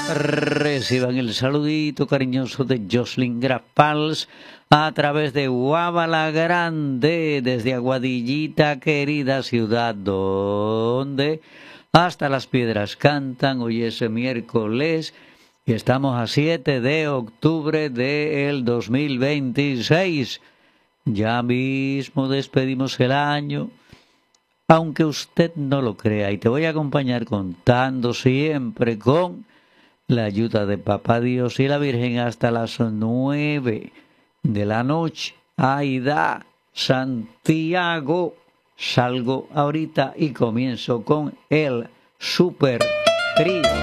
Reciban el saludito cariñoso de Jocelyn Grapals a través de Guabala Grande, desde Aguadillita, querida ciudad, donde hasta las piedras cantan. Hoy es miércoles y estamos a 7 de octubre del 2026. Ya mismo despedimos el año, aunque usted no lo crea, y te voy a acompañar contando siempre con la ayuda de Papá Dios y la Virgen hasta las 9 de la noche. Aida, Santiago, salgo ahorita y comienzo con el Super Trío.